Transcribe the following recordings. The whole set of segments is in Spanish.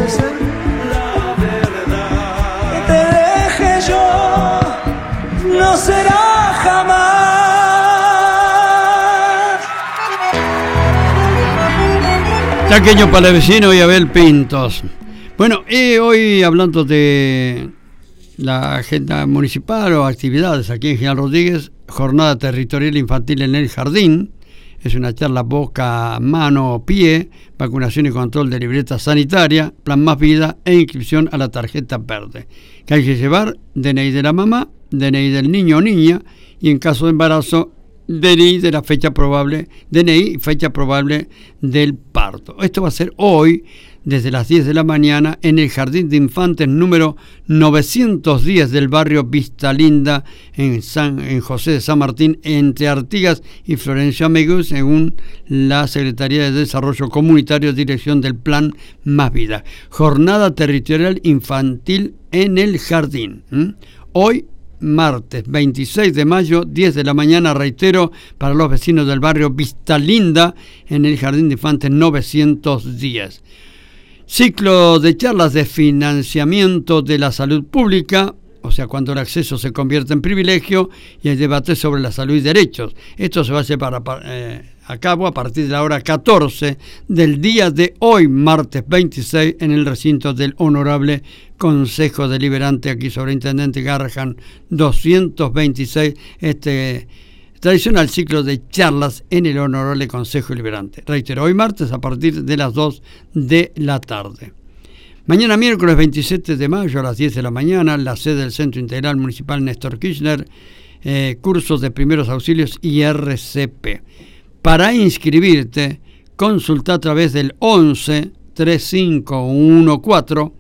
ser la verdad. Que te deje yo no será jamás. Chaqueño Palavecino y Abel Pintos. Bueno, hoy hablando de la agenda municipal o actividades aquí en General Rodríguez, jornada territorial infantil en el jardín. Es una charla boca, mano, pie, vacunación y control de libreta sanitaria, plan Más Vida e inscripción a la tarjeta verde. Que hay que llevar DNI de la mamá, DNI del niño o niña y en caso de embarazo, DNI de la fecha probable, DNI y fecha probable del parto. Esto va a ser hoy desde las 10 de la mañana en el Jardín de Infantes número 910 del barrio Vista Linda en José de San Martín, entre Artigas y Florencio Amigos, según la Secretaría de Desarrollo Comunitario, dirección del Plan Más Vida. Jornada territorial infantil en el jardín. Hoy martes 26 de mayo, 10 de la mañana, reitero, para los vecinos del barrio Vista Linda en el Jardín de Infantes 910. Ciclo de charlas de financiamiento de la salud pública, o sea, cuando el acceso se convierte en privilegio, y el debate sobre la salud y derechos. Esto se va a llevar a cabo a partir de la hora 14 del día de hoy, martes 26, en el recinto del Honorable Consejo Deliberante, aquí Sobreintendente Garrahan 226, tradicional ciclo de charlas en el Honorable Consejo Deliberante. Reitero, hoy martes a partir de las 2 de la tarde. Mañana miércoles 27 de mayo a las 10 de la mañana, la sede del Centro Integral Municipal Néstor Kirchner, cursos de primeros auxilios y RCP. Para inscribirte, consulta a través del 11 3514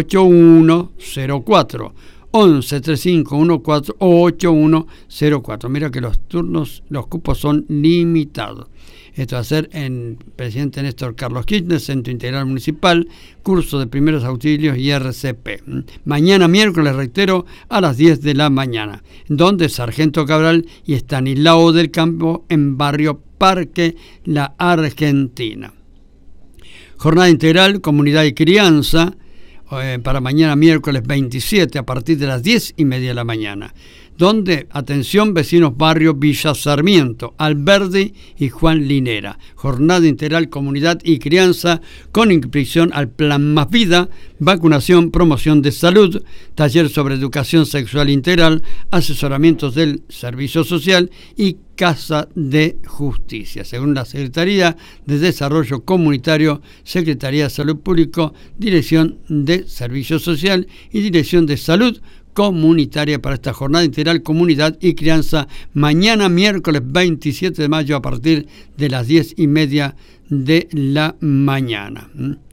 8104. 11 3514 o 8104. Mira que los cupos son limitados. Esto va a ser en Presidente Néstor Carlos Kirchner, Centro Integral Municipal, curso de primeros auxilios y RCP. Mañana miércoles, reitero, a las 10 de la mañana, donde Sargento Cabral y Estanislao del Campo en barrio Parque La Argentina. Jornada integral, comunidad y crianza, para mañana miércoles 27 a partir de las 10:30 de la mañana, donde, atención, vecinos barrio Villa Sarmiento, Alberdi y Juan Linera. Jornada integral, comunidad y crianza con inscripción al Plan Más Vida, vacunación, promoción de salud, taller sobre educación sexual integral, asesoramientos del servicio social y Casa de Justicia. Según la Secretaría de Desarrollo Comunitario, Secretaría de Salud Pública, Dirección de Servicio Social y Dirección de Salud Comunitaria para esta jornada integral, comunidad y crianza, mañana miércoles 27 de mayo a partir de las 10:30 de la mañana.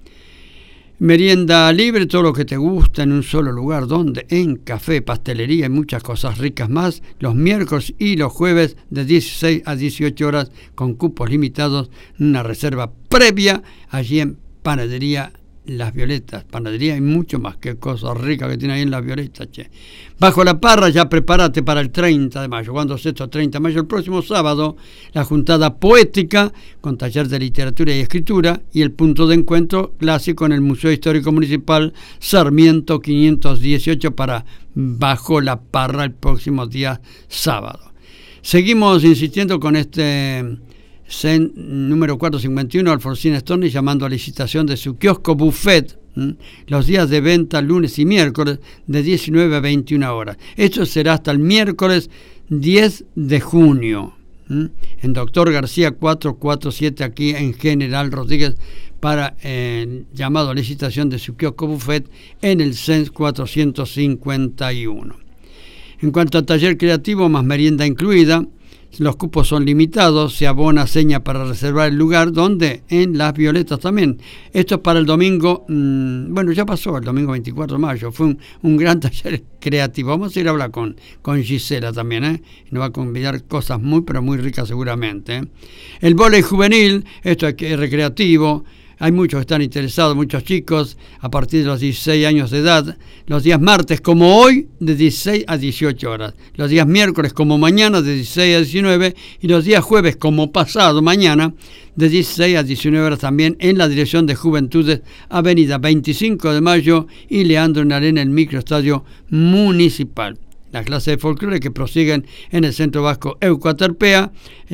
Merienda libre, todo lo que te gusta en un solo lugar, donde en café, pastelería y muchas cosas ricas más, los miércoles y los jueves de 16 a 18 horas con cupos limitados, una reserva previa allí en Panadería Las Violetas, panadería y mucho más. Qué cosas ricas que tiene ahí en Las Violetas, che. Bajo la Parra, ya prepárate para el 30 de mayo. ¿Cuándo es esto? 30 de mayo, el próximo sábado, la juntada poética con taller de literatura y escritura y el punto de encuentro clásico en el Museo Histórico Municipal Sarmiento 518 para Bajo la Parra el próximo día sábado. Seguimos insistiendo con CEN número 451, Alfonsina Storni, llamando a licitación de su kiosco buffet los días de venta lunes y miércoles de 19 a 21 horas. Esto será hasta el miércoles 10 de junio en Doctor García 447 aquí en General Rodríguez para llamado a licitación de su kiosco buffet en el CEN 451. En cuanto al taller creativo, más merienda incluida, los cupos son limitados, se abona seña para reservar el lugar, donde en Las Violetas también. Esto es para el domingo, bueno, ya pasó el domingo 24 de mayo, fue un gran taller creativo. Vamos a ir a hablar con Gisela también, nos va a convidar cosas muy, pero muy ricas seguramente. El vóley juvenil, esto es recreativo, Hay muchos que están interesados, muchos chicos a partir de los 16 años de edad, los días martes como hoy de 16 a 18 horas, los días miércoles como mañana de 16 a 19 y los días jueves como pasado mañana de 16 a 19 horas también en la Dirección de Juventudes, Avenida 25 de Mayo y Leandro en Arena, el microestadio municipal. Las clases de folclore que prosiguen en el Centro Vasco Eucaterpea,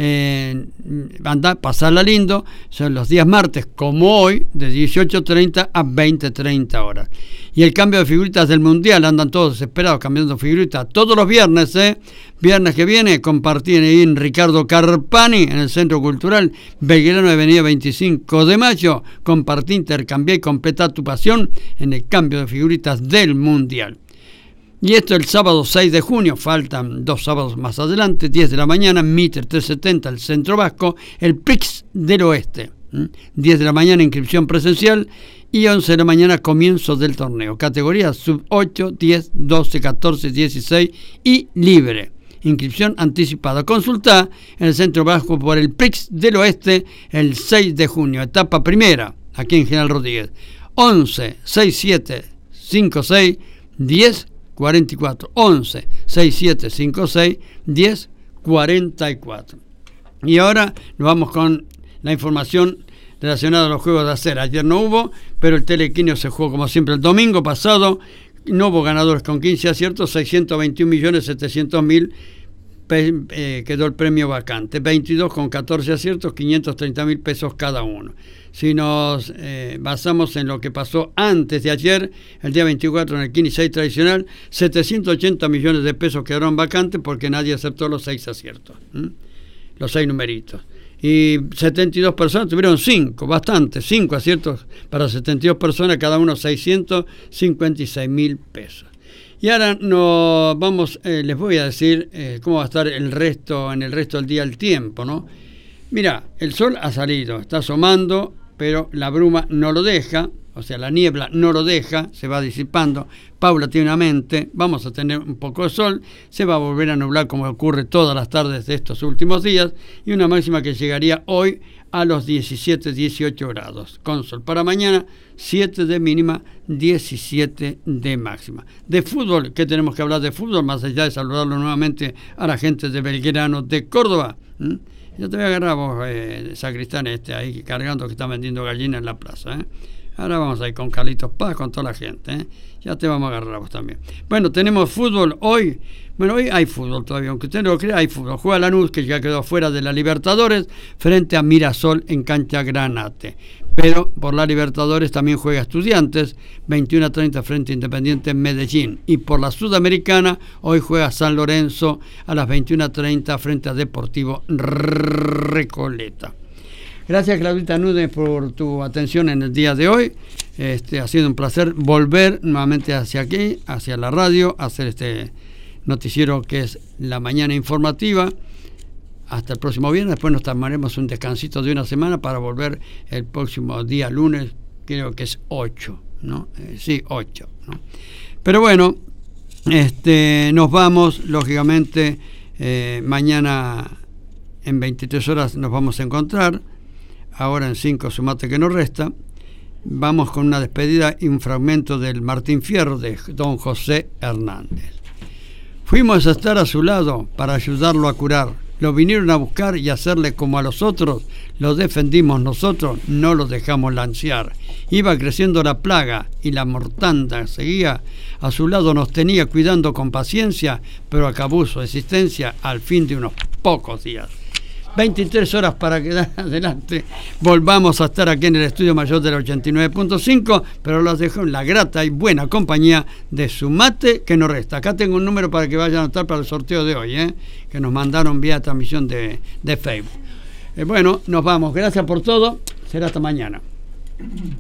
pasarla lindo, son los días martes como hoy de 18:30 a 20:30 horas. Y el cambio de figuritas del Mundial, andan todos desesperados cambiando figuritas todos los viernes, viernes que viene compartían ahí en Ricardo Carpani en el Centro Cultural Belgrano, Avenida 25 de Mayo. Compartí, intercambié y completa tu pasión en el cambio de figuritas del Mundial. Y esto el sábado 6 de junio, faltan 2 sábados más adelante, 10 de la mañana, Mitre 370, el Centro Vasco, el Prix del Oeste. 10 de la mañana, inscripción presencial, y 11 de la mañana, comienzo del torneo. Categorías sub 8, 10, 12, 14, 16 y libre. Inscripción anticipada. Consulta en el Centro Vasco por el Prix del Oeste el 6 de junio, etapa primera, aquí en General Rodríguez. 11 67 56 10 44 11 67 56 10 44. Y ahora nos vamos con la información relacionada a los juegos de acera. Ayer no hubo, pero el Telequino se jugó como siempre el domingo pasado. No hubo ganadores con 15 aciertos, 621.700.000 quedó el premio vacante. 22 con 14 aciertos, 530.000 pesos cada uno. Si nos basamos en lo que pasó antes de ayer, el día 24 en el Kini 6 tradicional, 780 millones de pesos quedaron vacantes porque nadie aceptó los 6 aciertos, los 6 numeritos. Y 72 personas tuvieron 5 aciertos para 72 personas, cada uno 656.000 pesos. Y ahora nos vamos, les voy a decir cómo va a estar en el resto del día el tiempo, ¿no? Mira, el sol ha salido, está asomando, pero la bruma no lo deja, o sea, la niebla no lo deja, se va disipando paulatinamente, vamos a tener un poco de sol, se va a volver a nublar como ocurre todas las tardes de estos últimos días, y una máxima que llegaría hoy a los 17-18 grados, con sol. Para mañana, 7 de mínima, 17 de máxima. De fútbol, ¿qué tenemos que hablar de fútbol? Más allá de saludarlo nuevamente a la gente de Belgrano, de Córdoba. Yo te voy a agarrar vos, sacristán ahí cargando que está vendiendo gallinas en la plaza. Ahora vamos a ir con Carlitos Paz, con toda la gente. Ya te vamos a agarrar a vos también. Bueno, tenemos fútbol hoy. Bueno, hoy hay fútbol todavía, aunque usted no lo crea, hay fútbol. Juega Lanús, que ya quedó fuera de la Libertadores, frente a Mirasol en cancha Granate. Pero por la Libertadores también juega Estudiantes, 21:30 frente a Independiente Medellín. Y por la Sudamericana, hoy juega San Lorenzo a las 21:30 frente a Deportivo Recoleta. Gracias, Claudita Núñez, por tu atención en el día de hoy. Ha sido un placer volver nuevamente hacia aquí, hacia la radio, a hacer este noticiero que es la mañana informativa. Hasta el próximo viernes, después nos tomaremos un descansito de una semana para volver el próximo día lunes, creo que es 8, ¿no? Sí, 8, ¿no? Pero bueno, nos vamos, lógicamente, mañana en 23 horas nos vamos a encontrar. Ahora en 5 sumate que nos resta. Vamos con una despedida y un fragmento del Martín Fierro de don José Hernández. Fuimos a estar a su lado para ayudarlo a curar. Lo vinieron a buscar y hacerle como a los otros. Lo defendimos nosotros, no lo dejamos lancear. Iba creciendo la plaga y la mortanda seguía. A su lado nos tenía cuidando con paciencia, pero acabó su existencia al fin de unos pocos días. 23 horas para quedar adelante. Volvamos a estar aquí en el estudio mayor del 89.5, pero los dejo en la grata y buena compañía de su mate que no resta. Acá tengo un número para que vayan a anotar para el sorteo de hoy, que nos mandaron vía transmisión de Facebook. Bueno, nos vamos. Gracias por todo. Será hasta mañana.